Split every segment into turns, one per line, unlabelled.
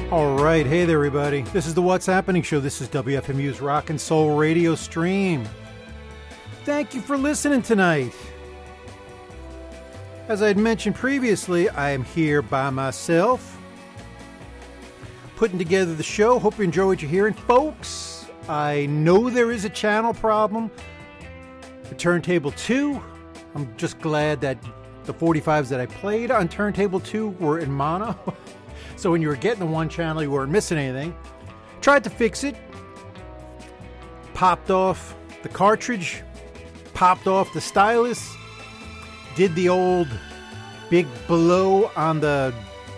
All right, hey there, everybody. This is the What's Happening show. This is WFMU's Rock and Soul radio stream. Thank you for listening tonight. As I had mentioned previously, I am here by myself, putting together the show. Hope you enjoy what you're hearing. Folks, I know there is a channel problem. The Turntable 2, I'm just glad that the 45s that I played on Turntable 2 were in mono. So when you were getting the one channel, you weren't missing anything. Tried to fix it. Popped off the cartridge. Popped off the stylus. Did the old big blow on the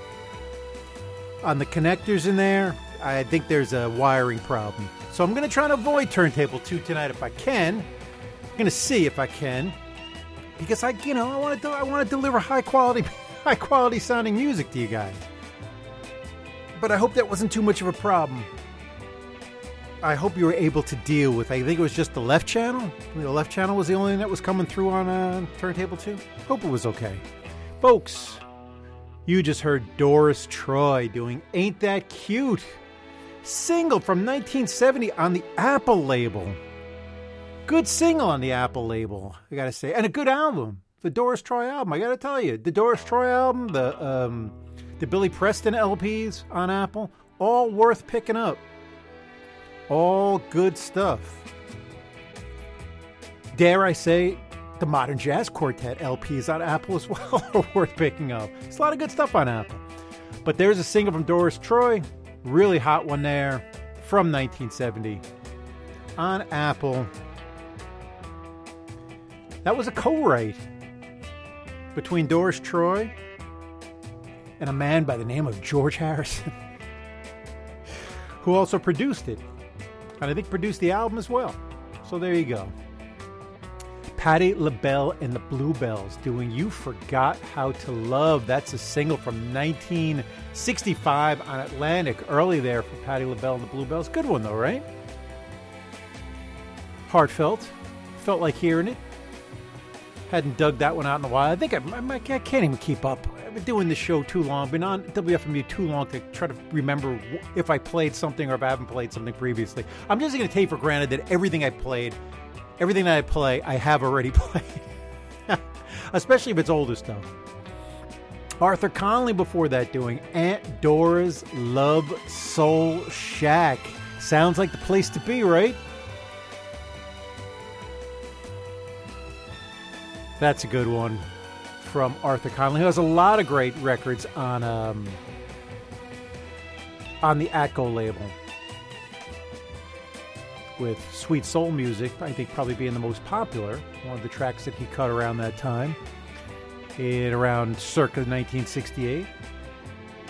connectors in there. I think there's a wiring problem. So I'm going to try to avoid Turntable 2 tonight if I can. I'm going to see if I can. Because I want to deliver high quality sounding music to you guys. But I hope that wasn't too much of a problem. I hope you were able to deal with, I think it was just the left channel. The left channel was the only thing that was coming through on Turntable 2. Hope it was okay. Folks, you just heard Doris Troy doing Ain't That Cute? Single from 1970 on the Apple label. Good single on the Apple label, I gotta say. And a good album. The Doris Troy album, I gotta tell you. The Doris Troy album, the Billy Preston LPs on Apple, all worth picking up. All good stuff. Dare I say, the Modern Jazz Quartet LPs on Apple as well are worth picking up. There's a lot of good stuff on Apple. But there's a single from Doris Troy, really hot one there, from 1970 on Apple. That was a co-write between Doris Troy and a man by the name of George Harrison, who also produced it, and I think produced the album as well. So there you go. Patti LaBelle and the Bluebells doing You Forgot How to Love. That's a single from 1965 on Atlantic. Early there for Patti LaBelle and the Bluebells. Good one though, right? Heartfelt. Felt like hearing it. Hadn't dug that one out in a while. I think I can't even keep up. I've been doing this show too long. Been on WFMU too long to try to remember if I played something or if I haven't played something previously. I'm just going to take for granted that everything that I play, I have already played. Especially if it's older stuff. Arthur Conley before that doing Aunt Dora's Love Soul Shack. Sounds like the place to be, right? That's a good one from Arthur Conley, who has a lot of great records on the Atco label. With Sweet Soul Music, I think probably being the most popular, one of the tracks that he cut around that time, in around circa 1968.